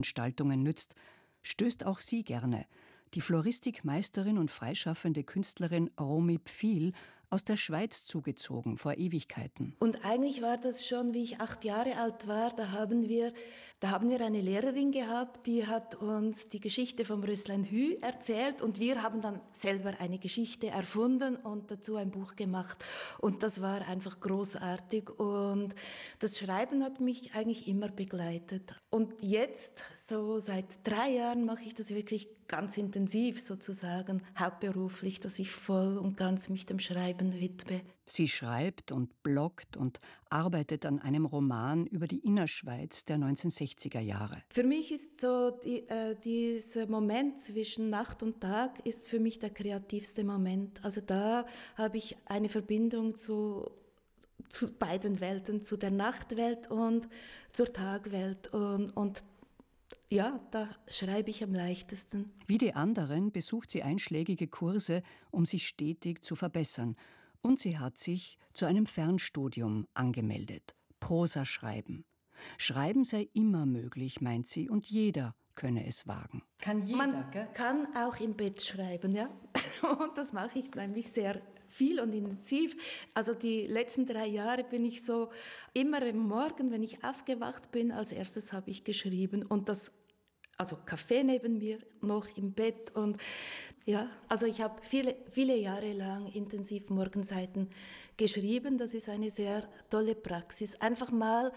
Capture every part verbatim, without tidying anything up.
Veranstaltungen nützt, stößt auch sie gerne. Die Floristikmeisterin und freischaffende Künstlerin Romy Pfil, aus der Schweiz zugezogen, vor Ewigkeiten. Und eigentlich war das schon, wie ich acht Jahre alt war, da haben wir, da haben wir eine Lehrerin gehabt, die hat uns die Geschichte vom Röslein Hü erzählt und wir haben dann selber eine Geschichte erfunden und dazu ein Buch gemacht. Und das war einfach großartig und das Schreiben hat mich eigentlich immer begleitet. Und jetzt, so seit drei Jahren, mache ich das wirklich ganz intensiv sozusagen, hauptberuflich, dass ich voll und ganz mich dem Schreiben widme. Sie schreibt und bloggt und arbeitet an einem Roman über die Innerschweiz der neunzehnhundertsechziger Jahre. Für mich ist so die, äh, dieser Moment zwischen Nacht und Tag ist für mich der kreativste Moment. Also da habe ich eine Verbindung zu zu beiden Welten, zu der Nachtwelt und zur Tagwelt und, und ja, da schreibe ich am leichtesten. Wie die anderen besucht sie einschlägige Kurse, um sich stetig zu verbessern. Und sie hat sich zu einem Fernstudium angemeldet. Prosa schreiben. Schreiben sei immer möglich, meint sie, und jeder könne es wagen. Kann jeder, Man gell? kann auch im Bett schreiben, ja. Und das mache ich nämlich sehr viel und intensiv. Also die letzten drei Jahre bin ich so, immer am Morgen, wenn ich aufgewacht bin, als erstes habe ich geschrieben und das, also Kaffee neben mir, noch im Bett und ja, also ich habe viele, viele Jahre lang intensiv Morgenseiten geschrieben. Das ist eine sehr tolle Praxis. Einfach mal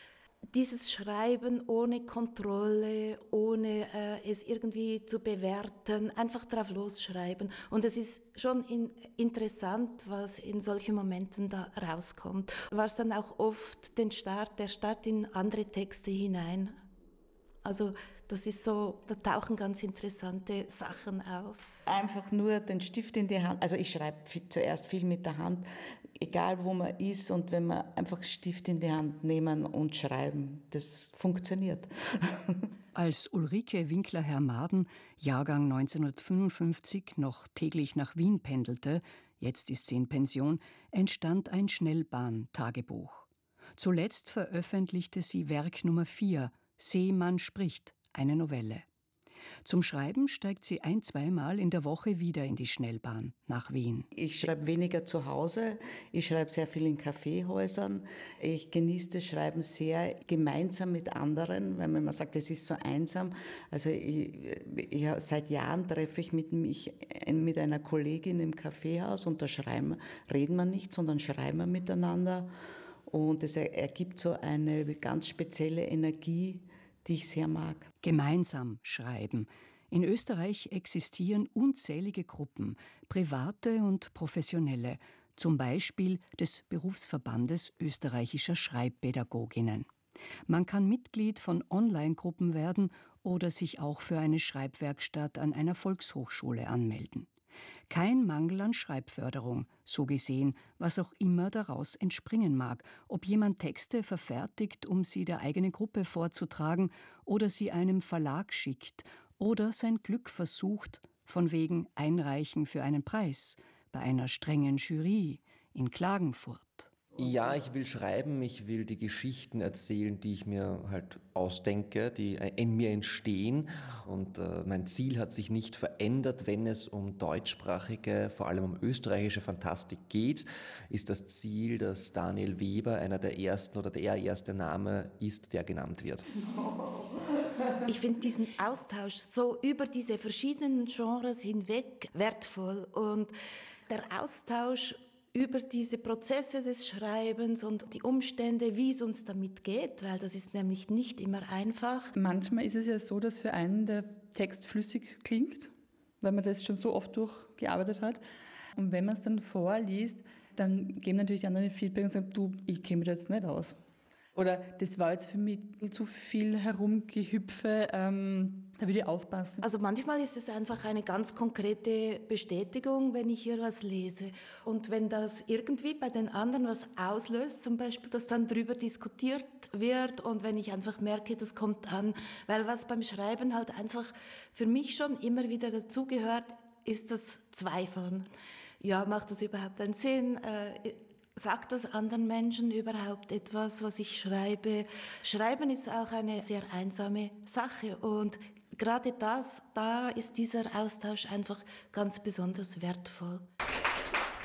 dieses Schreiben ohne Kontrolle, ohne äh, es irgendwie zu bewerten, einfach drauf losschreiben. Und es ist schon in, interessant, was in solchen Momenten da rauskommt. War es dann auch oft den Start, der Start in andere Texte hinein. Also das ist so, da tauchen ganz interessante Sachen auf. Einfach nur den Stift in die Hand, also ich schreibe zuerst viel mit der Hand, egal wo man ist und wenn man einfach Stift in die Hand nehmen und schreiben, das funktioniert. Als Ulrike Winkler-Hermaden, Jahrgang neunzehnhundertfünfundfünfzig, noch täglich nach Wien pendelte, jetzt ist sie in Pension, entstand ein Schnellbahn-Tagebuch. Zuletzt veröffentlichte sie Werk Nummer vier, Seemann spricht, eine Novelle. Zum Schreiben steigt sie ein-, zweimal in der Woche wieder in die Schnellbahn nach Wien. Ich schreibe weniger zu Hause, ich schreibe sehr viel in Kaffeehäusern. Ich genieße das Schreiben sehr gemeinsam mit anderen, weil man immer sagt, es ist so einsam. Also ich, ich, seit Jahren treffe ich mit, mich, mit einer Kollegin im Kaffeehaus und da schreiben, reden wir nicht, sondern schreiben wir miteinander. Und es ergibt so eine ganz spezielle Energie, die ich sehr mag. Gemeinsam schreiben. In Österreich existieren unzählige Gruppen, private und professionelle, zum Beispiel des Berufsverbandes österreichischer Schreibpädagoginnen. Man kann Mitglied von Online-Gruppen werden oder sich auch für eine Schreibwerkstatt an einer Volkshochschule anmelden. Kein Mangel an Schreibförderung, so gesehen, was auch immer daraus entspringen mag, ob jemand Texte verfertigt, um sie der eigenen Gruppe vorzutragen, oder sie einem Verlag schickt, oder sein Glück versucht, von wegen Einreichen für einen Preis, bei einer strengen Jury in Klagenfurt. Ja, ich will schreiben, ich will die Geschichten erzählen, die ich mir halt ausdenke, die in mir entstehen. Und äh, mein Ziel hat sich nicht verändert, wenn es um deutschsprachige, vor allem um österreichische Fantastik geht, ist das Ziel, dass Daniel Weber einer der ersten oder der erste Name ist, der genannt wird. Ich finde diesen Austausch so über diese verschiedenen Genres hinweg wertvoll und der Austausch über diese Prozesse des Schreibens und die Umstände, wie es uns damit geht, weil das ist nämlich nicht immer einfach. Manchmal ist es ja so, dass für einen der Text flüssig klingt, weil man das schon so oft durchgearbeitet hat. Und wenn man es dann vorliest, dann geben natürlich die anderen Feedback und sagen, du, ich kenne mich da jetzt nicht aus. Oder das war jetzt für mich zu viel Herumgehüpfe, ähm, da würde ich aufpassen. Also manchmal ist es einfach eine ganz konkrete Bestätigung, wenn ich hier was lese. Und wenn das irgendwie bei den anderen was auslöst, zum Beispiel, dass dann drüber diskutiert wird und wenn ich einfach merke, das kommt an. Weil was beim Schreiben halt einfach für mich schon immer wieder dazugehört, ist das Zweifeln. Ja, macht das überhaupt einen Sinn? Äh, sagt das anderen Menschen überhaupt etwas, was ich schreibe? Schreiben ist auch eine sehr einsame Sache und gerade das, da ist dieser Austausch einfach ganz besonders wertvoll.